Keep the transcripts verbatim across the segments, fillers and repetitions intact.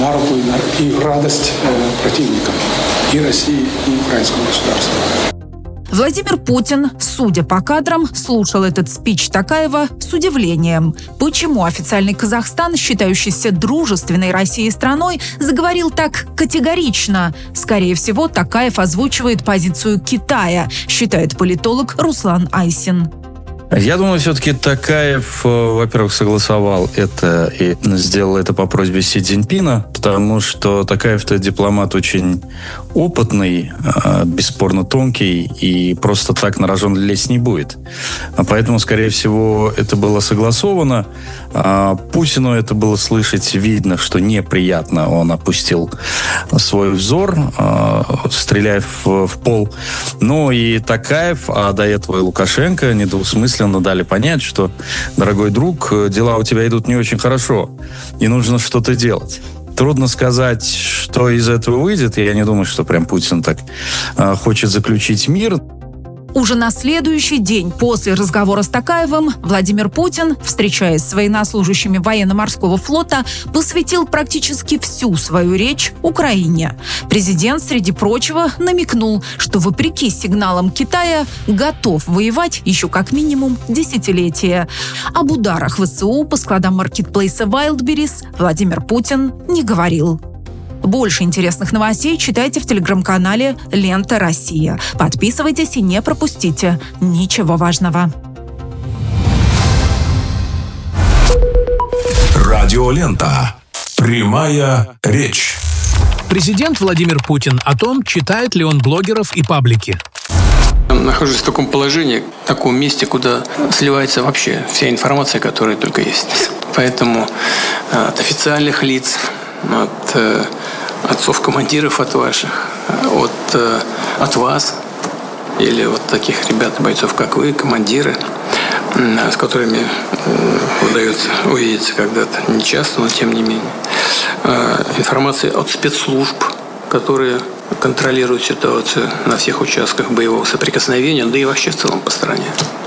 на руку и, на, и в радость э, противникам и России, и украинскому государству. Владимир Путин, судя по кадрам, слушал этот спич Токаева с удивлением. Почему официальный Казахстан, считающийся дружественной Россией страной, заговорил так категорично? Скорее всего, Токаев озвучивает позицию Китая, считает политолог Руслан Айсин. Я думаю, все-таки Токаев, во-первых, согласовал это и сделал это по просьбе Си Цзиньпина, потому что Токаев-то дипломат очень опытный, бесспорно тонкий, и просто так на рожон лезть не будет. Поэтому, скорее всего, это было согласовано. Путину это было слышать, видно, что неприятно. Он опустил свой взор, стреляя в, в пол. Ну и Токаев, а до этого и Лукашенко недвусмысленно дали понять, что, дорогой друг, дела у тебя идут не очень хорошо, и нужно что-то делать. Трудно сказать, что из этого выйдет. Я не думаю, что прям Путин так э, хочет заключить мир. Уже на следующий день после разговора с Токаевым Владимир Путин, встречаясь с военнослужащими военно-морского флота, посвятил практически всю свою речь Украине. Президент, среди прочего, намекнул, что вопреки сигналам Китая готов воевать еще как минимум десятилетия. Об ударах ВСУ по складам маркетплейса Wildberries Владимир Путин не говорил. Больше интересных новостей читайте в телеграм-канале «Лента Россия». Подписывайтесь и не пропустите ничего важного. Радиолента. Прямая речь. Президент Владимир Путин о том, читает ли он блогеров и паблики. Я нахожусь в таком положении, в таком месте, куда сливается вообще вся информация, которая только есть. Поэтому от официальных лиц, от отцов-командиров от ваших, от, от вас или вот таких ребят, бойцов, как вы, командиры, с которыми удается увидеться когда-то, не часто, но тем не менее. Информация от спецслужб, которые контролируют ситуацию на всех участках боевого соприкосновения, да и вообще в целом по стране.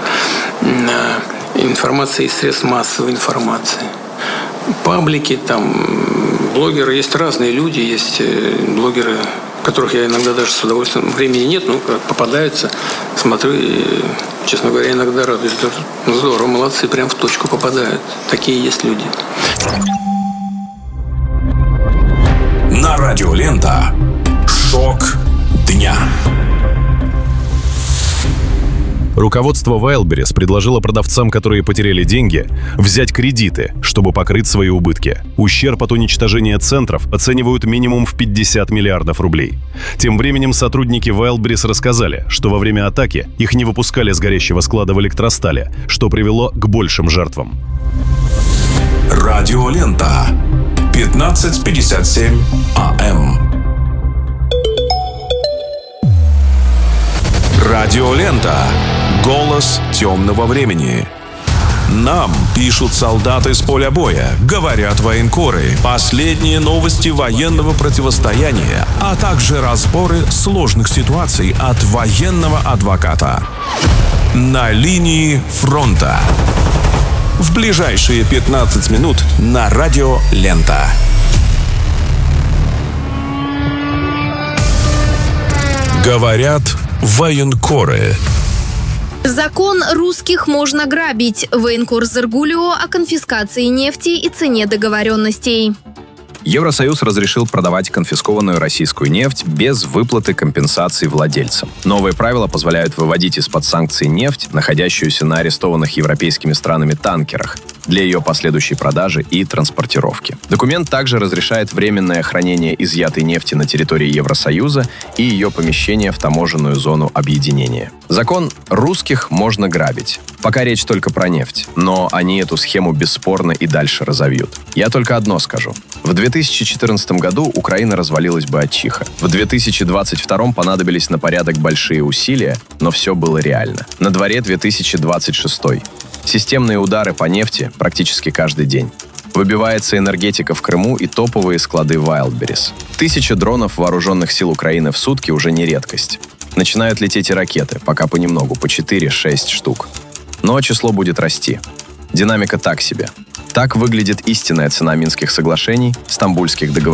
Информация из средств массовой информации. Паблики, там, блогеры, есть разные люди, есть блогеры, которых я иногда даже с удовольствием, времени нет, но попадаются, смотрю и, честно говоря, иногда радуюсь. Здорово, молодцы, прям в точку попадают. Такие есть люди. На Радиолента. Шок дня. Руководство Wildberries предложило продавцам, которые потеряли деньги, взять кредиты, чтобы покрыть свои убытки. Ущерб от уничтожения центров оценивают минимум в пятьдесят миллиардов рублей. Тем временем сотрудники Wildberries рассказали, что во время атаки их не выпускали с горящего склада в Электростале, что привело к большим жертвам. Радиолента. пятнадцать пятьдесят семь АМ. Радиолента. Голос темного времени. Нам пишут солдаты с поля боя, говорят военкоры, последние новости военного противостояния, а также разборы сложных ситуаций от военного адвоката. На линии фронта. В ближайшие пятнадцать минут на Радио Лента. Говорят военкоры. Закон русских можно грабить. Военкор Зергулио о конфискации нефти и цене договоренностей. Евросоюз разрешил продавать конфискованную российскую нефть без выплаты компенсаций владельцам. Новые правила позволяют выводить из-под санкций нефть, находящуюся на арестованных европейскими странами танкерах, для ее последующей продажи и транспортировки. Документ также разрешает временное хранение изъятой нефти на территории Евросоюза и ее помещение в таможенную зону объединения. Закон русских можно грабить. Пока речь только про нефть, но они эту схему бесспорно и дальше разовьют. Я только одно скажу. В две тысячи четырнадцатом году Украина развалилась бы от чиха. В две тысячи двадцать втором понадобились на порядок большие усилия, но все было реально. На дворе две тысячи двадцать шестой. Системные удары по нефти практически каждый день. Выбивается энергетика в Крыму и топовые склады Wildberries. Тысяча дронов вооруженных сил Украины в сутки уже не редкость. Начинают лететь и ракеты, пока понемногу, по четыре-шесть штук. Но число будет расти. Динамика так себе. Так выглядит истинная цена Минских соглашений, Стамбульских договоров.